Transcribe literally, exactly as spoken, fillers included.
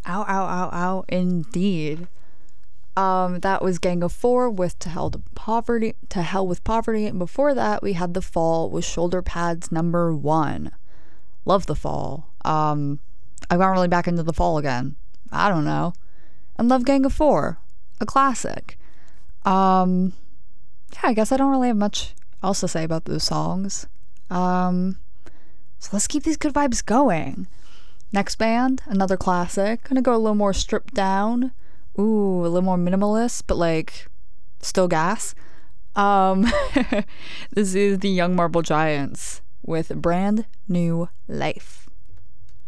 Ow, ow, ow, ow, indeed. Um, that was Gang of Four with To Hell to Poverty, To Hell with Poverty, and before that we had The Fall with Shoulder Pads number one. Love The Fall. Um, I got really back into The Fall again. I don't know. And love Gang of Four, a classic. Um, yeah, I guess I don't really have much else to say about those songs. Um, so let's keep these good vibes going. Next band, another classic. Gonna go a little more stripped down. Ooh, a little more minimalist, but like still gas. Um, this is the Young Marble Giants with Brand New Life.